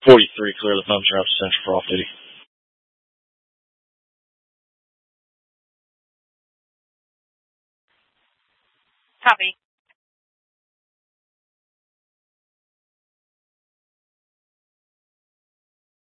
43, clear the thumbs out to Central for off-duty. Copy.